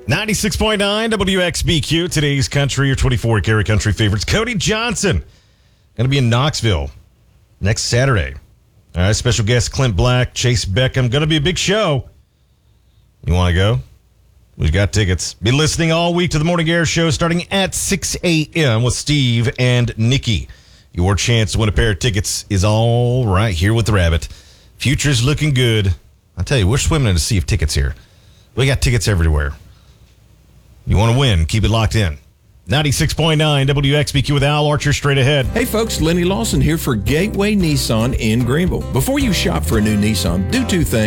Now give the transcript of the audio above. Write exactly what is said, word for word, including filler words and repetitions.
ninety-six point nine W X B Q, today's country or twenty-four Gary Country favorites. Cody Johnson going to be in Knoxville next Saturday. All right, special guest Clint Black, Chase Beckham. Going to be a big show. You want to go? We've got tickets. Be listening all week to the Morning Air Show starting at six a.m. with Steve and Nikki. Your chance to win a pair of tickets is all right here with the Rabbit. Future's looking good. I tell you, we're swimming in a sea of tickets here. We got tickets everywhere. You want to win, keep it locked in. ninety-six point nine W X B Q with Al Archer straight ahead. Hey folks, Lenny Lawson here for Gateway Nissan in Greenville. Before you shop for a new Nissan, do two things.